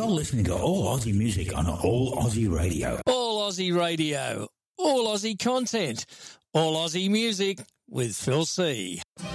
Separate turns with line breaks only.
You're listening to All Aussie Music on All Aussie Radio.
All Aussie Radio. All Aussie content. All Aussie music with Phil C.